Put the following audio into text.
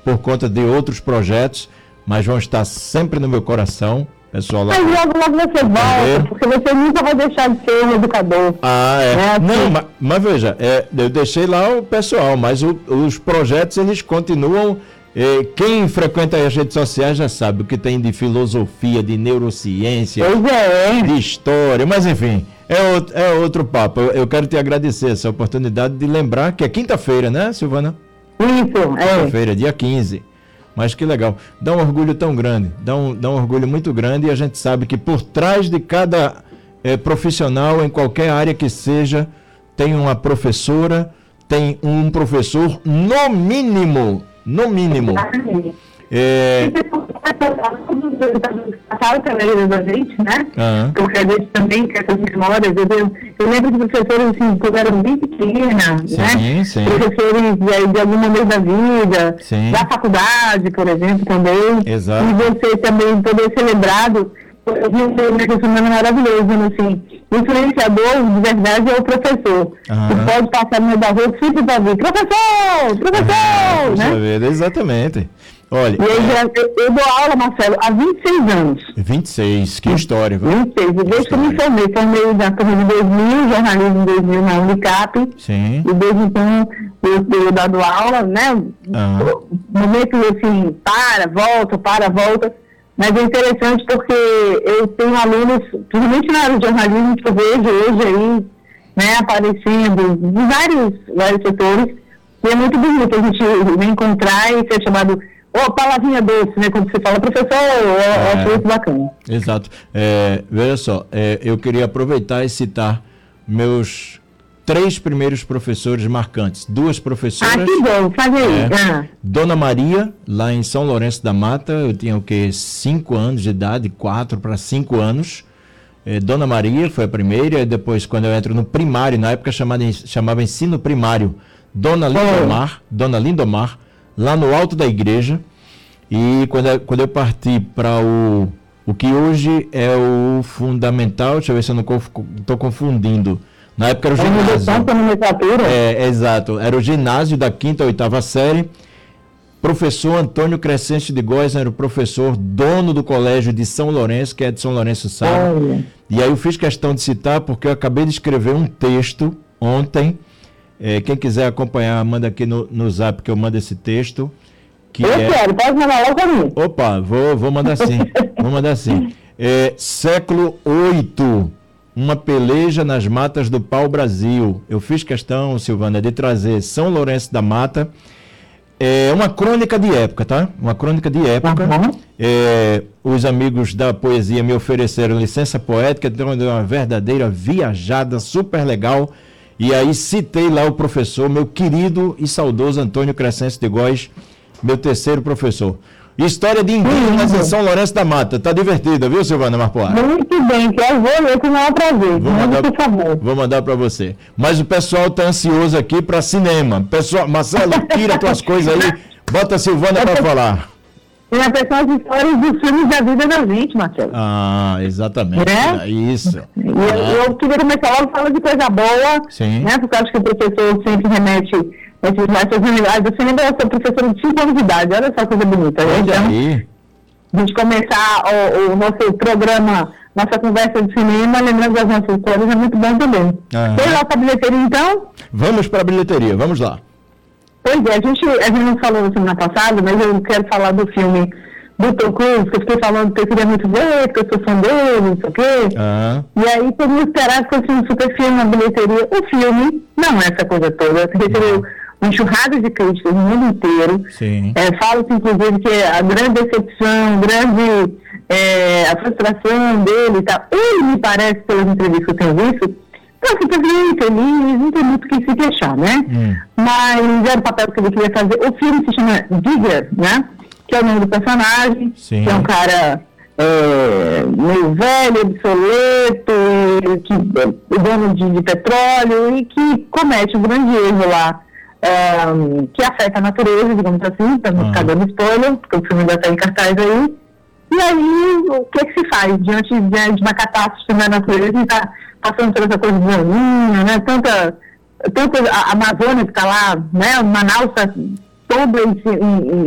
por conta de outros projetos, mas vão estar sempre no meu coração. Pessoal lá. Mas logo você volta, porque você nunca vai deixar de ser um educador. Né? Não, mas veja, eu deixei lá o pessoal, mas os projetos eles continuam. Quem frequenta as redes sociais já sabe o que tem de filosofia, de neurociência, de história, mas enfim, é outro papo. Eu quero te agradecer essa oportunidade de lembrar que é quinta-feira, né, Silvana? Isso, quinta-feira, dia 15. Mas que legal, dá um orgulho tão grande, dá um orgulho muito grande, e a gente sabe que por trás de cada profissional, em qualquer área que seja, tem uma professora, tem um professor, no mínimo. Passaram pela vida da gente, né? Porque a gente também quer essas memórias. Eu lembro de professores assim, quando eram bem pequenas, né? Sim. Professores de algum momento da vida, sim. da faculdade, por exemplo, também. Exato. E você também poder ser lembrado. Eu vi um personagem maravilhoso, assim. O influenciador, de verdade, é o professor. Que pode passar no meio da rua, sempre vai vir, professor, né? Exatamente. Olha, eu dou aula, Marcelo, há 26 anos. 26, que história. 26, desde que eu me formei na turma de 2000, jornalismo em 2000 na Unicap. Sim. E desde então eu tenho dado aula, né? Momento assim, volta. Mas é interessante porque eu tenho alunos, principalmente na área de jornalismo, que eu vejo hoje aí, né, aparecendo em vários setores, e é muito bonito a gente encontrar e ser chamado, palavrinha doce, né, quando você fala professor, é muito bacana. Exato. Veja só, eu queria aproveitar e citar meus 3 primeiros professores marcantes. 2 professoras. Que bom, faz aí. Dona Maria, lá em São Lourenço da Mata, eu tinha 5 anos de idade, 4 para 5 anos. Dona Maria foi a primeira, e depois, quando eu entro no primário, na época chamava ensino primário, Dona Lindomar, lá no alto da igreja. E quando eu parti para o que hoje é o fundamental, deixa eu ver se eu não estou confundindo. Na época era o ginásio. Exato. Era o ginásio da 5ª a 8ª série. Professor Antônio Crescente de Góes era o professor, dono do colégio de São Lourenço, que é de São Lourenço Sá. E aí eu fiz questão de citar, porque eu acabei de escrever um texto ontem. Quem quiser acompanhar, manda aqui no zap que eu mando esse texto. Quero, pode mandar logo para mim. Opa, vou mandar sim. Vou mandar sim. Século VIII. Uma peleja nas matas do pau-brasil. Eu fiz questão, Silvana, de trazer São Lourenço da Mata. É uma crônica de época, tá? Uma crônica de época. Os amigos da poesia me ofereceram licença poética, deu uma verdadeira viajada super legal. E aí citei lá o professor, meu querido e saudoso Antônio Crescente de Góes, meu terceiro professor. História de indígenas em São Lourenço da Mata. Tá divertida, viu, Silvana Marpoá? Muito bem, que eu vou ler com o maior prazer. Por favor. Vou mandar para você. Mas o pessoal tá ansioso aqui para cinema. Pessoal, Marcelo, tira tuas coisas aí, bota a Silvana para falar. E a pessoa as histórias dos filmes da vida da gente, Marcelo. Exatamente. Isso. Eu queria começar logo falando de coisa boa. Sim. Né, porque eu acho que o professor sempre remete essas unidades. Você lembra, eu sou professora de 5 anos de idade, olha só que coisa bonita. A gente começar o nosso programa, nossa conversa de cinema, lembrando das nossas histórias, é muito bom também. Tem lá para a bilheteria, então? Vamos para a bilheteria, vamos lá. Pois é, a gente não falou na semana passada, mas eu quero falar do filme do Tom Cruise, que eu fiquei falando que eu queria muito ver, que eu sou fã dele, não sei o quê. E aí todo mundo esperava que fosse um super filme na bilheteria. O filme não é essa coisa toda, recebeu uma enxurrada de críticas no mundo inteiro. Fala-se, inclusive, que a grande decepção, a frustração dele e tal. Ele me parece, pelas entrevistas que eu tenho visto, simplesmente feliz, não tem muito o que se queixar, né? Mas era o papel que ele queria fazer. O filme se chama Digger, né? Que é o nome do personagem, que é um cara meio velho, obsoleto, dono de petróleo e que comete um grande erro lá, que afeta a natureza, digamos assim, para não ficar dando spoiler, porque o filme ainda está em cartaz aí. E aí, o que se faz diante de uma catástrofe na natureza e está passando por essa coisa de Laninha, né? Tanta a Amazônia que está lá, né? Manaus está toda em